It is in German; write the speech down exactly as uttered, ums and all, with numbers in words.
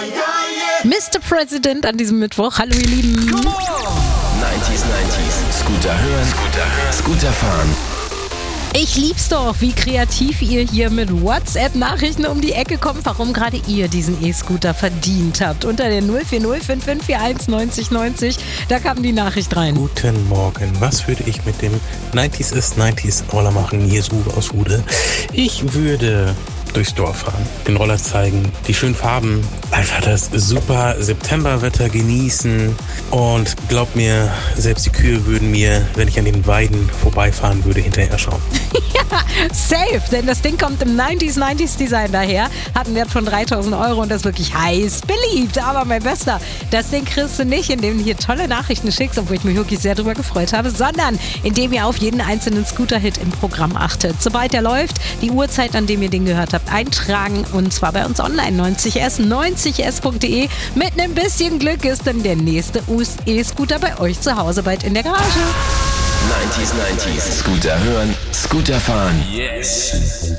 Mister President an diesem Mittwoch. Hallo ihr Lieben. neunzig neunzig. Scooter hören, Scooter hören, Scooter fahren. Ich lieb's doch, wie kreativ ihr hier mit WhatsApp-Nachrichten um die Ecke kommt, warum gerade ihr diesen E-Scooter verdient habt. Unter der null vier null fünf fünf vier eins neunzig neunzig, da kam die Nachricht rein. Guten Morgen. Was würde ich mit dem neunzig ist neunzig Roller machen? Hier ist Uwe aus Ude. Ich würde durchs Dorf fahren, den Roller zeigen, die schönen Farben, einfach das super Septemberwetter genießen und glaubt mir, selbst die Kühe würden mir, wenn ich an den Weiden vorbeifahren würde, hinterher schauen. Ja, safe, denn das Ding kommt im neunzig neunzig Design daher, hat einen Wert von dreitausend Euro und das ist wirklich heiß beliebt. Aber mein Bester, das Ding kriegst du nicht, indem du hier tolle Nachrichten schickst, obwohl ich mich wirklich sehr drüber gefreut habe, sondern indem ihr auf jeden einzelnen Scooter-Hit im Programm achtet. Sobald der läuft, die Uhrzeit, an dem ihr den gehört habt, eintragen und zwar bei uns online neunzig s, neunzig s punkt de. Mit einem bisschen Glück ist dann der nächste E-Scooter bei euch zu Hause bald in der Garage. neunzig neunzig. Scooter hören, Scooter fahren. Yes.